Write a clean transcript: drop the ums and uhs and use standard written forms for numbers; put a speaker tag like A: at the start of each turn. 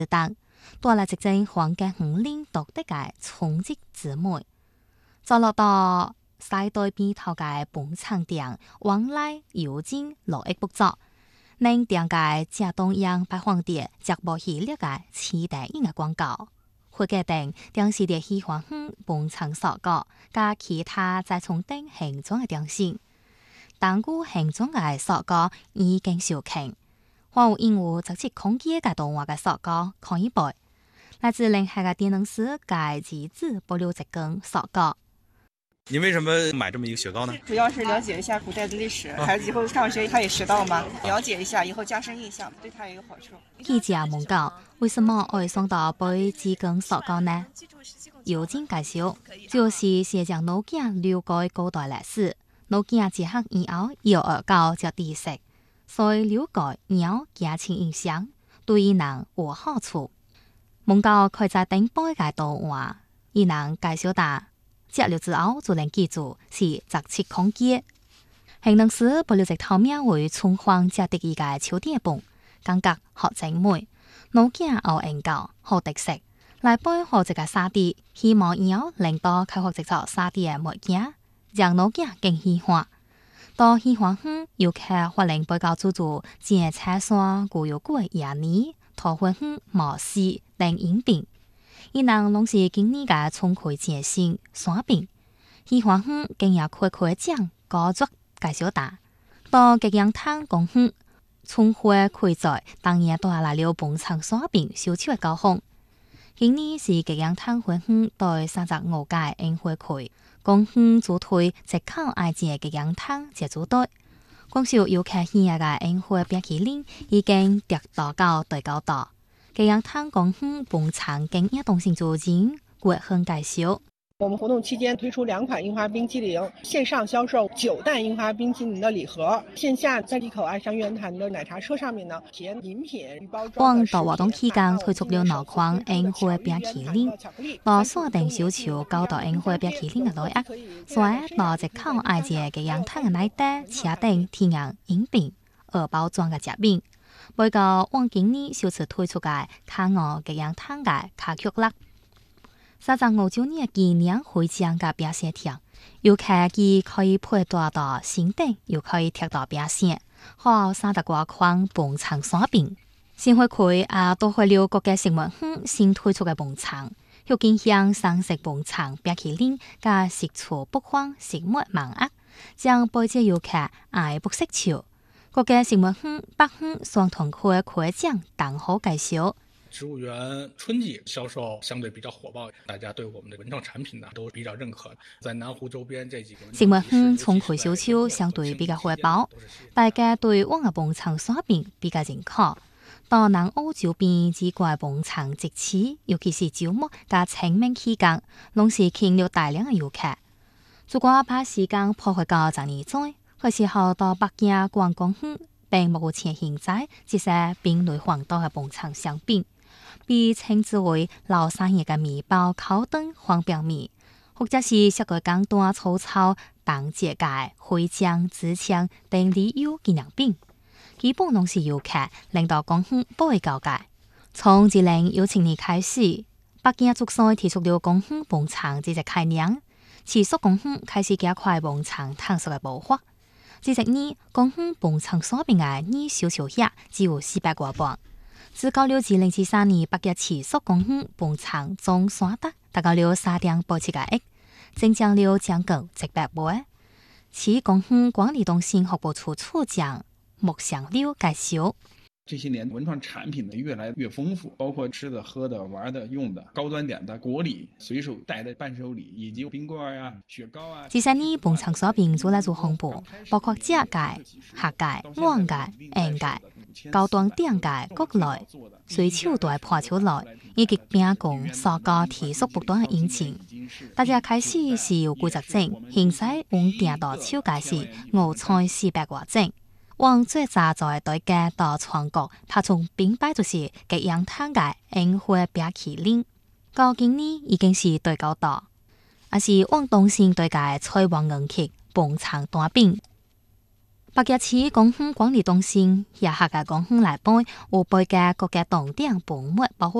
A: 等，多了一陣黃嘅五領獨特嘅衝擊之美。走落到西對邊頭嘅捧場店，往來郵件絡繹不絕。能點解借東洋八皇帝直播系列嘅次電影嘅廣告，或者等電視嘅喜歡捧場所講，加其他在從等形狀嘅電線，單股形狀嘅所講已經少傾。還有因為直接空間嘅動畫嘅所講可以背，來自臨海嘅電能師嘅機子保留一根所講。
B: 您為什麼買這麼一個雪糕呢？
C: 主要是了解一下古代的歷史，孩子以後上學他也學到嘛，了解一下以後加深印象，對他也有好處。
A: 記者問講，為什麼會送到背幾根所講呢？郵件介紹，就是寫將老囝了解古代歷史，老囝接學以後要學到這知識，所以了解要加深印象，對伊人有好處。問講佢在頂背嘅動畫，伊人介紹答。接了之後就能記住是直切空間，形容詞保留一套名為春荒接得意嘅秋電本，感覺好精美，老囝好研究，好特色。來背後一個沙地，希望以後能多開發一座沙地嘅物件，讓老囝更喜歡。到喜歡尤其可能比較注重剪彩山、古有鬼野泥、桃花毛絲等飲品。伊人攏是今年嘅春開節性山餅，喜歡更也開獎高作介紹答。到吉陽灘公園，春花開在，當然都係來了捧場山餅燒烤嘅高峰。今年是吉陽灘公園對35屆宴會開，公園主推直靠愛情嘅吉陽灘節組隊。光少有客喜愛嘅宴會冰淇淋已經達到最高度。吉陽灘公園捧場更活動性主人國亨介紹。
D: 我們活動期間推出2款櫻花冰淇淋，線上銷售9袋櫻花冰淇淋的禮盒，線下在利口愛上苑壇的奶茶車上面呢，體驗飲品包裝。往
A: 到活動期間推出了2款宴會冰淇淋，到鎖定小潮9袋宴會冰淇淋嘅內額，所以到直靠愛嘅吉陽灘嘅奶茶車頂體驗飲品2包裝嘅食品。每個往今年首次推出嘅卡鵝吉陽灘嘅卡曲樂，35周年紀念會獎嘅冰雪條，有客機可以配多到新頂，又可以貼到冰雪，好30多款捧場山餅。新會區都會了各個食物新推出嘅捧場，有見向三色捧場冰淇淋加食材不慌食物盲盒，將背接遊客愛不釋潮。各個食物北雙同區獎等好介紹。
E: 植物園春季銷售相對比較火爆，大家對我們的文創產品呢都比較認可。在南湖周邊這幾個
A: 食物從區銷售相對比較火爆，大家對我嘅捧場山餅比較認可。到南澳周邊幾個捧場節期，尤其是周末加清明期間，攏是吸引了大量嘅遊客。如果把時間破開到12載，嗰時候到北京觀光並目前現在這些冰類黃道嘅捧場商品，被稱之為老山葉嘅麵包烤燈黃表面，或者是食個簡單粗糙當節嘅回醬紙槍等理由紀念品，基本攏是遊客令到公園不會交界。從2017年開始，北京逐漸提出了公園捧場這個概念，持續公園開始加快捧場探索嘅步伐。這一年，公園捧場山餅嘅年銷售額只有400多磅。自到了2013年8月持續公園捧場總刷得達到了3.87個億，增長了將近100倍。此公園管理中心服務處處長穆祥柳介紹。
F: 這些年文創產品呢越來越豐富，包括吃的、喝的、玩的、用的，高端點的果禮、隨手帶的伴手禮，以及冰棍啊、雪糕啊。這些年捧場山餅做來做紅布，包括這屆、下屆、往屆、現屆、高端點屆各類，隨手袋破球類，以及餅乾、塑膠提速不斷的引進。大家開始是有規則整，現在穩定到手價是5,400多整。往最早在對街到全國拍出品牌就是吉陽灘嘅宴會冰淇淋，到今年已經是最高度，也是往東線對界採旺人氣捧場單餅。
A: 北京市公园管理中心也下嘅公园内背有背嘅各个动点保护保护